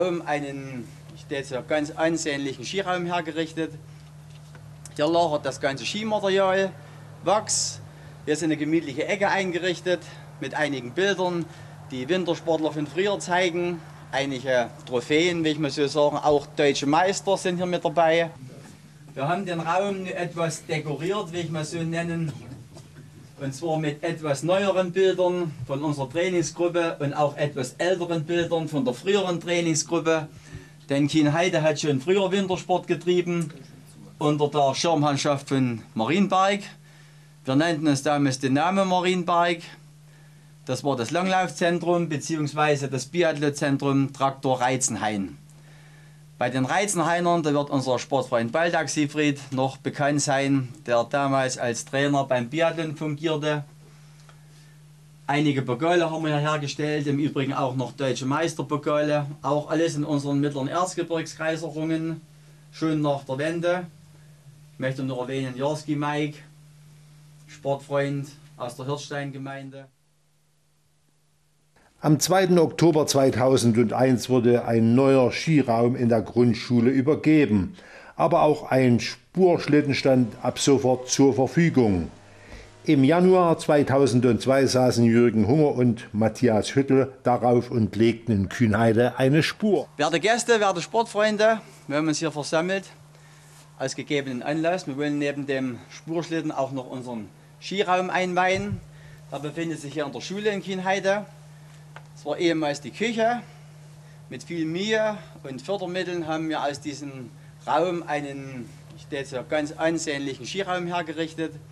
Einen ganz ansehnlichen Skiraum hergerichtet. Hier lagert das ganze Skimaterial, Wachs. Hier ist eine gemütliche Ecke eingerichtet mit einigen Bildern, die Wintersportler von früher zeigen. Einige Trophäen, will ich mal so sagen, auch deutsche Meister sind hier mit dabei. Wir haben den Raum etwas dekoriert, will ich mal so nennen. Und zwar mit etwas neueren Bildern von unserer Trainingsgruppe und auch etwas älteren Bildern von der früheren Trainingsgruppe. Denn Kienheide hat schon früher Wintersport getrieben unter der Schirmherrschaft von Marienberg. Wir nannten uns damals Dynamo Marienberg. Das war das Langlaufzentrum bzw. das Biathlonzentrum Traktor Reizenhain. Bei den Reizenhainern, da wird unser Sportfreund Baldag Siegfried noch bekannt sein, der damals als Trainer beim Biathlon fungierte. Einige Pokale haben wir hergestellt, im Übrigen auch noch deutsche Meisterpokale, auch alles in unseren mittleren Erzgebirgskreis errungen, schon nach der Wende. Ich möchte nur erwähnen, Jarski Mike, Sportfreund aus der Hirtstein-Gemeinde. Am 2. Oktober 2001 wurde ein neuer Skiraum in der Grundschule übergeben, aber auch ein Spurschlitten stand ab sofort zur Verfügung. Im Januar 2002 saßen Jürgen Hunger und Matthias Hüttel darauf und legten in Kühnheide eine Spur. Werte Gäste, werte Sportfreunde, wir haben uns hier versammelt aus gegebenen Anlass. Wir wollen neben dem Spurschlitten auch noch unseren Skiraum einweihen. Der befindet sich hier in der Schule in Kienheide. Es war ehemals die Küche. Mit viel Mühe und Fördermitteln haben wir aus diesem Raum einen ganz ansehnlichen Skiraum hergerichtet.